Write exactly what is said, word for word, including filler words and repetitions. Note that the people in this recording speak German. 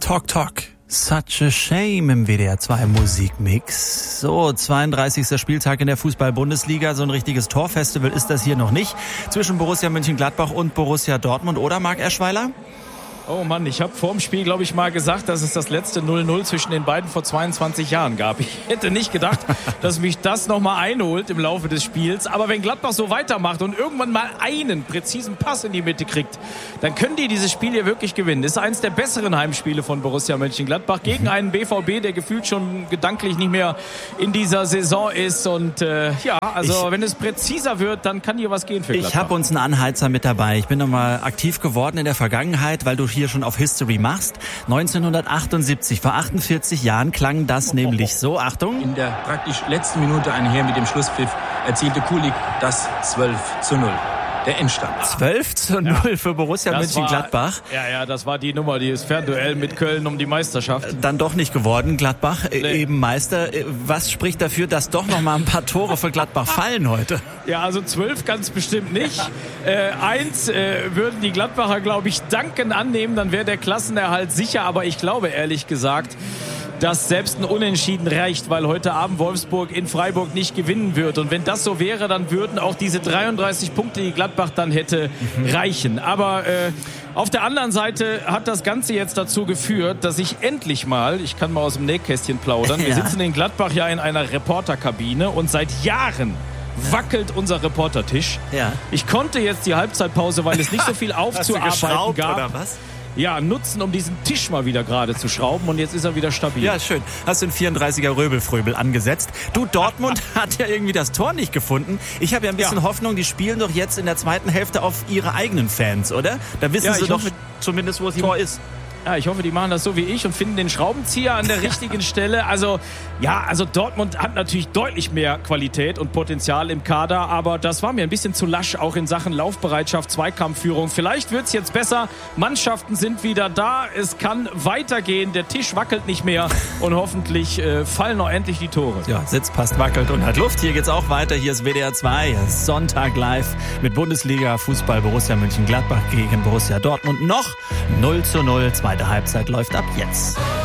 Talk Talk. Such a shame im W D R zwei Musikmix. So, zweiunddreißigster Spieltag in der Fußball-Bundesliga. So ein richtiges Torfestival ist das hier noch nicht. Zwischen Borussia Mönchengladbach und Borussia Dortmund, oder Marc Eschweiler? Oh Mann, ich habe vor dem Spiel, glaube ich, mal gesagt, dass es das letzte null null zwischen den beiden vor zweiundzwanzig Jahren gab. Ich hätte nicht gedacht, dass mich das nochmal einholt im Laufe des Spiels. Aber wenn Gladbach so weitermacht und irgendwann mal einen präzisen Pass in die Mitte kriegt, dann können die dieses Spiel hier wirklich gewinnen. Das ist eines der besseren Heimspiele von Borussia Mönchengladbach gegen einen B V B, der gefühlt schon gedanklich nicht mehr in dieser Saison ist. Und äh, ja, also ich, wenn es präziser wird, dann kann hier was gehen für Gladbach. Ich habe uns einen Anheizer mit dabei. Ich bin nochmal aktiv geworden in der Vergangenheit, weil du hier schon auf History machst. neunzehnhundertachtundsiebzig, vor achtundvierzig Jahren klang das nämlich so. Achtung. In der praktisch letzten Minute einher mit dem Schlusspfiff erzielte Kulik das zwölf zu null. Der Endstand. zwölf zu null ja. für Borussia das Mönchengladbach. War, ja, ja, das war die Nummer, die ist Fernduell mit Köln um die Meisterschaft. Dann doch nicht geworden, Gladbach, nee. eben Meister. Was spricht dafür, dass doch noch mal ein paar Tore für Gladbach fallen heute? Ja, also zwölf ganz bestimmt nicht. Äh, eins äh, würden die Gladbacher, glaube ich, dankend annehmen, dann wäre der Klassenerhalt sicher. Aber ich glaube, ehrlich gesagt, dass selbst ein Unentschieden reicht, weil heute Abend Wolfsburg in Freiburg nicht gewinnen wird. Und wenn das so wäre, dann würden auch diese dreiunddreißig Punkte, die Gladbach dann hätte, mhm. reichen. Aber äh, auf der anderen Seite hat das Ganze jetzt dazu geführt, dass ich endlich mal, ich kann mal aus dem Nähkästchen plaudern, wir ja. sitzen in Gladbach ja in einer Reporterkabine und seit Jahren wackelt unser Reportertisch. Ja. Ich konnte jetzt die Halbzeitpause, weil es nicht so viel aufzuarbeiten gab. Oder was? Ja, nutzen, um diesen Tisch mal wieder gerade zu schrauben und jetzt ist er wieder stabil. Ja, schön. Hast du einen vierunddreißiger Röbelfröbel angesetzt. Du, Dortmund hat ja irgendwie das Tor nicht gefunden. Ich habe ja ein bisschen ja. Hoffnung, die spielen doch jetzt in der zweiten Hälfte auf ihre eigenen Fans, oder? Da wissen ja, sie doch hoffe, zumindest, wo das Tor ist. Ja, ich hoffe, die machen das so wie ich und finden den Schraubenzieher an der richtigen Stelle. Also, ja, also Dortmund hat natürlich deutlich mehr Qualität und Potenzial im Kader, aber das war mir ein bisschen zu lasch, auch in Sachen Laufbereitschaft, Zweikampfführung. Vielleicht wird's jetzt besser. Mannschaften sind wieder da. Es kann weitergehen. Der Tisch wackelt nicht mehr und hoffentlich äh, fallen noch endlich die Tore. Ja, Sitzpast wackelt und hat Luft. Hier geht's auch weiter. Hier ist W D R zwei. Sonntag live mit Bundesliga Fußball Borussia Mönchengladbach gegen Borussia Dortmund. Noch null zu null. Zweite Halbzeit läuft ab jetzt.